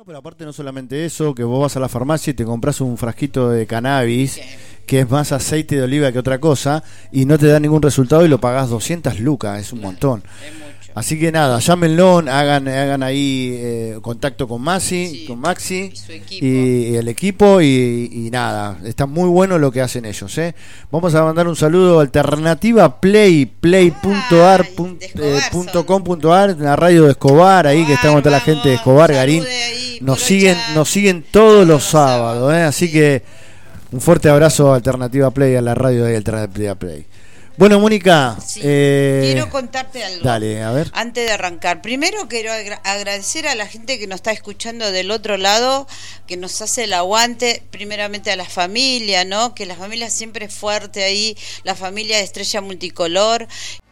pero aparte no solamente eso, que vos vas a la farmacia y te compras un frasquito de cannabis, que es más aceite de oliva que otra cosa, y no te da ningún resultado y lo pagás 200 lucas, es un montón. Es mucho. Así que nada, llámenlo, hagan ahí contacto con Maxi Y su equipo. y el equipo y nada, está muy bueno lo que hacen ellos. Vamos a mandar un saludo a Alternativa play.com.ar, la radio de Escobar, ahí que estamos toda la gente de Escobar, Garín, nos siguen todos los sábados, así que un fuerte abrazo a Alternativa Play, a la radio de Alternativa Play. Bueno, Mónica, Sí, quiero contarte algo. Dale, a ver. Antes de arrancar, primero quiero agradecer a la gente que nos está escuchando del otro lado, que nos hace el aguante, primeramente a la familia, ¿no? Que la familia siempre es fuerte ahí, la familia de Estrella Multicolor,